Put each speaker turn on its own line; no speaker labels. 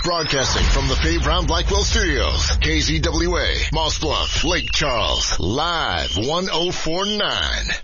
Broadcasting from the Faye Brown Blackwell Studios. KZWA, Moss Bluff, Lake Charles. Live 1049.